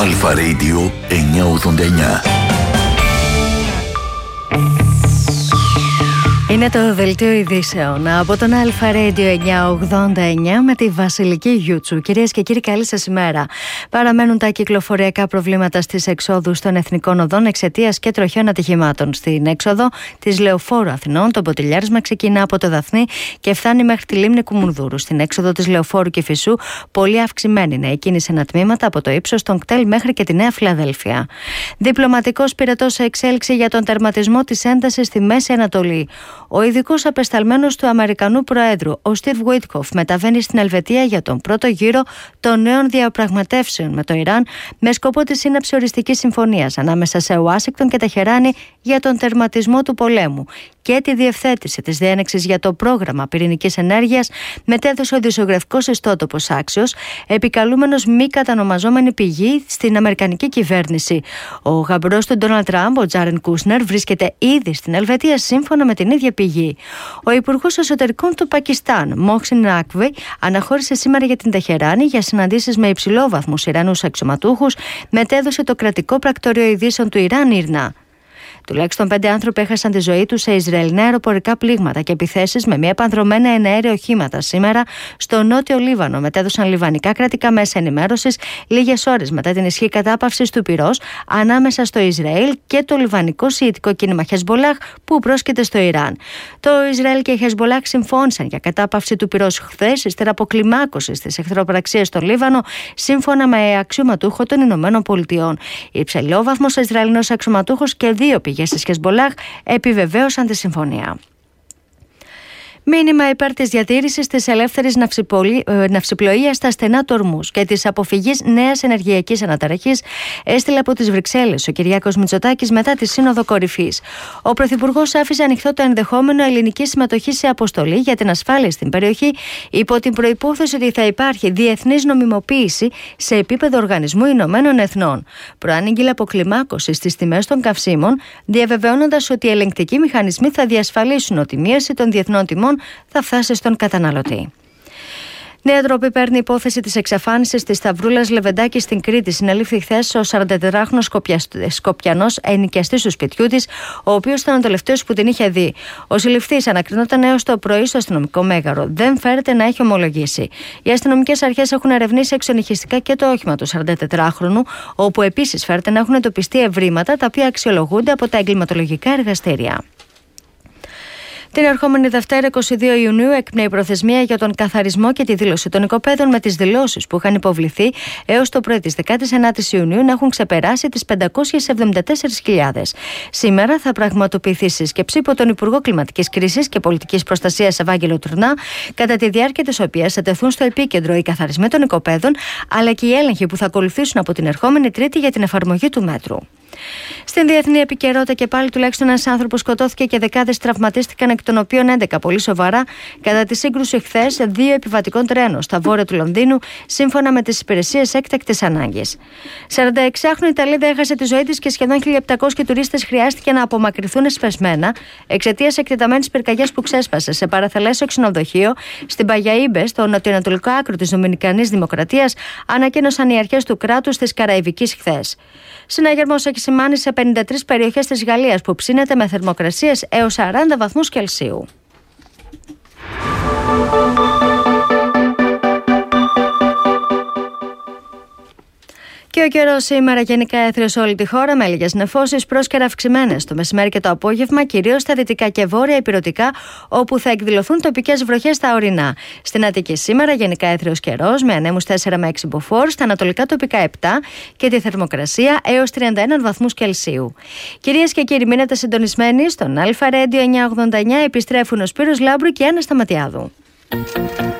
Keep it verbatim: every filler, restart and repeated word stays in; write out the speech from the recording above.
Αλφα Radio εννιακόσια ογδόντα εννιά. Είναι το δελτίο ειδήσεων από τον Αλφα Radio εννιακόσια ογδόντα εννιά με τη Βασιλική Γιούτσου. Κυρίες και κύριοι, καλή σας ημέρα. Παραμένουν τα κυκλοφοριακά προβλήματα στις εξόδους των εθνικών οδών εξαιτίας και τροχιών ατυχημάτων. Στην έξοδο της Λεωφόρου Αθηνών, το ποτηλιάρισμα ξεκινά από το Δαφνί και φτάνει μέχρι τη λίμνη Κουμουνδούρου. Στην έξοδο της Λεωφόρου Κηφισού, πολύ αυξημένη είναι η κίνηση ανατμήματα από το ύψος των κτέλ μέχρι και τη Νέα Φιλαδέλφια. Διπλωματικός πυρετός σε εξέλιξη για τον τερματισμό της έντασης στη Μέση Ανατολή. Ο ειδικός απεσταλμένος του Αμερικανού Προέδρου, ο Στίβ Γουίτκοφ, μεταβαίνει στην Ελβετία για τον πρώτο γύρο των νέων διαπραγματεύσεων με το Ιράν με σκοπό τη σύναψη οριστικής συμφωνίας ανάμεσα σε Ουάσιγκτον και Τεχεράνη για τον τερματισμό του πολέμου και τη διευθέτηση της διένεξης για το πρόγραμμα πυρηνικής ενέργειας, μετέδωσε ο ειδησιογραφικός ιστότοπος Άξιος, επικαλούμενος μη κατανομαζόμενη πηγή στην Αμερικανική κυβέρνηση. Ο γαμπρός του Ντόναλντ Τραμπ, ο Τζάρεν Κούσνερ, βρίσκεται ήδη στην Ελβετία σύμφωνα με την ίδια πηγή. Ο Υπουργός Εσωτερικών του Πακιστάν, Μόχσιν Νάκβι, αναχώρησε σήμερα για την Τεχεράνη για συναντήσεις με υψηλόβαθμους Ιρανούς αξιωματούχους, μετέδωσε το κρατικό πρακτορείο ειδήσεων του Ιράν Ιρνά. Τουλάχιστον πέντε άνθρωποι έχασαν τη ζωή τους σε Ισραηλινά αεροπορικά πλήγματα και επιθέσεις με μια επανδρομένα εναέρια οχήματα σήμερα στο νότιο Λίβανο, μετέδωσαν λιβανικά κρατικά μέσα ενημέρωσης λίγες ώρες μετά την ισχύ κατάπαυσης του πυρός ανάμεσα στο Ισραήλ και το λιβανικό σιητικό κίνημα Χεσμπολάχ που πρόσκειται στο Ιράν. Το Ισραήλ και η Χεσμπολάχ συμφώνησαν για κατάπαυση του πυρός χθες, ύστερα από κλιμάκωση στις εχθροπραξίες στο Λίβανο, σύμφωνα με αξιωματούχο των Ηνωμένων Πολιτειών. Υψηλόβαθμος Ισραηλινός αξιωματούχος και δύο πηγές της Χεσμπολάχ επιβεβαίωσαν τη συμφωνία. Μήνυμα υπέρ της διατήρησης της ελεύθερης ναυσιπλοείας στα στενά του Ορμούζ και της αποφυγής νέας ενεργειακής αναταραχής έστειλε από τις Βρυξέλλες ο Κυριάκος Μητσοτάκης μετά τη Σύνοδο Κορυφής. Ο Πρωθυπουργός άφησε ανοιχτό το ενδεχόμενο ελληνικής συμμετοχής σε αποστολή για την ασφάλεια στην περιοχή, υπό την προϋπόθεση ότι θα υπάρχει διεθνής νομιμοποίηση σε επίπεδο Οργανισμού Ηνωμένων Εθνών. Προανήγγειλε αποκλιμάκωση στις τιμές των καυσίμων, διαβεβαιώνοντας ότι οι ελεγκτικοί μηχανισμοί θα διασφαλίσουν ότι η μείωση των διεθνών τιμών θα φτάσει στον καταναλωτή. Νέα Τροπή παίρνει υπόθεση της εξαφάνισης της Σταυρούλας Λεβεντάκη στην Κρήτη. Συνελήφθη χθες ο σαραντατετράχρονος Σκοπιανός ενοικιαστής του σπιτιού της, ο οποίος ήταν ο τελευταίος που την είχε δει. Ο συλληφθής ανακρινόταν έως το πρωί στο αστυνομικό μέγαρο. Δεν φέρεται να έχει ομολογήσει. Οι αστυνομικές αρχές έχουν ερευνήσει εξονυχιστικά και το όχημα του σαραντατετράχρονου, όπου επίσης φέρεται να έχουν εντοπιστεί ευρήματα τα οποία αξιολογούνται από τα εγκληματολογικά εργαστήρια. Την ερχόμενη Δευτέρα, εικοστή δεύτερη Ιουνίου, εκπνέει η προθεσμία για τον καθαρισμό και τη δήλωση των οικοπαίδων, με τις δηλώσεις που είχαν υποβληθεί έως το πρωί της δεκάτης ενάτης Ιουνίου να έχουν ξεπεράσει τις πεντακόσιες εβδομήντα τέσσερις χιλιάδες. Σήμερα θα πραγματοποιηθεί σύσκεψη υπό τον Υπουργό Κλιματικής Κρίσης και Πολιτικής Προστασίας Ευάγγελο Τουρνά, κατά τη διάρκεια της οποίας θα τεθούν στο επίκεντρο οι καθαρισμοί των οικοπαίδων, αλλά και οι έλεγχοι που θα ακολουθήσουν από την ερχόμενη Τρίτη για την εφαρμογή του μέτρου. Στην διεθνή επικαιρότητα και πάλι τουλάχιστον ένας άνθρωπος σκοτώθηκε και δεκάδες τραυματίστηκαν, εκ των οποίων έντεκα πολύ σοβαρά, κατά τη σύγκρουση χθες δύο επιβατικών τρένων στα βόρεια του Λονδίνου, σύμφωνα με τις υπηρεσίες έκτακτης ανάγκης. σαρανταεξάχρονη Ιταλίδα έχασε τη ζωή της και σχεδόν χίλια επτακόσιοι τουρίστες χρειάστηκε να απομακρυνθούν εσπεσμένα εξαιτίας εκτεταμένης πυρκαγιάς που ξέσπασε σε παραθαλάσσιο ξενοδοχείο στην Παγιαΐμπε, στο νοτιοανατολικό άκρο της Δομινικανής Δημοκρατίας, ανακοίνωσαν οι αρχές του κράτους της Καραϊβικής χθες. Συναγερμός έχει σημάνει σε πενήντα τρεις περιοχές της Γαλλίας που ψήνεται με θερμοκρασίες έως σαράντα βαθμούς Κελσίου. Και ο καιρός σήμερα γενικά έθριο σε όλη τη χώρα, με λίγες νεφώσεις, πρόσκαιρα αυξημένες το μεσημέρι και το απόγευμα, κυρίως στα δυτικά και βόρεια ηπειρωτικά, όπου θα εκδηλωθούν τοπικές βροχές στα ορεινά. Στην Αττική σήμερα γενικά έθριος καιρός, με ανέμους τέσσερα με έξι μποφόρ, στα ανατολικά τοπικά επτά και τη θερμοκρασία έως τριάντα ένα βαθμούς Κελσίου. Κυρίες και κύριοι, μείνετε συντονισμένοι στον Αλφα Radio εννιακόσια ογδόντα εννιά. Επιστρέφουν ο Σπύρος Λάμπρου και η Άννα Σταματιάδου.